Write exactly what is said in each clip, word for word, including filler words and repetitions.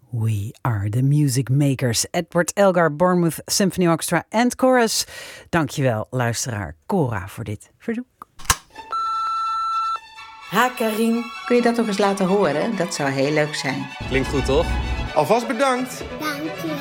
We are the music makers. Edward Elgar, Bournemouth Symphony Orchestra and Chorus. Dankjewel, luisteraar Cora, voor dit verzoek. Ha, Karin. Kun je dat nog eens laten horen? Dat zou heel leuk zijn. Klinkt goed, toch? Alvast bedankt. Dankjewel.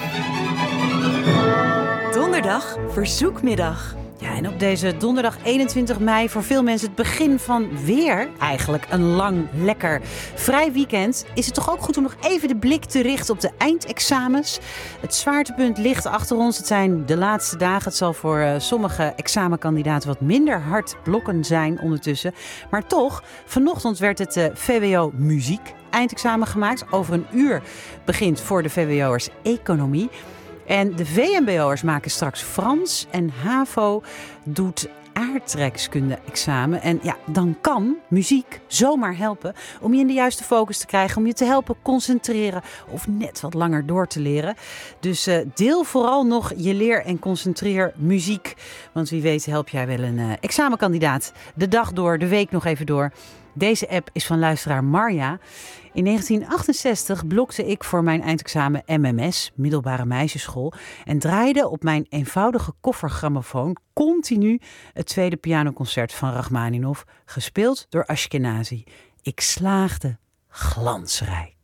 Donderdag, verzoekmiddag. Ja, en op deze donderdag eenentwintig mei voor veel mensen het begin van weer eigenlijk een lang, lekker vrij weekend. Is het toch ook goed om nog even de blik te richten op de eindexamens. Het zwaartepunt ligt achter ons. Het zijn de laatste dagen. Het zal voor uh, sommige examenkandidaten wat minder hard blokken zijn ondertussen. Maar toch, vanochtend werd het uh, V W O muziek eindexamen gemaakt. Over een uur begint voor de V W O'ers economie. En de V M B O'ers maken straks Frans en HAVO doet aardrijkskunde-examen. En ja, dan kan muziek zomaar helpen om je in de juiste focus te krijgen, om je te helpen concentreren of net wat langer door te leren. Dus uh, deel vooral nog je leer- en concentreer muziek. Want wie weet help jij wel een uh, examenkandidaat de dag door, de week nog even door. Deze app is van luisteraar Marja. In negentien achtenzestig blokte ik voor mijn eindexamen M M S, middelbare meisjesschool, en draaide op mijn eenvoudige koffergrammofoon continu het tweede pianoconcert van Rachmaninov, gespeeld door Ashkenazi. Ik slaagde glansrijk.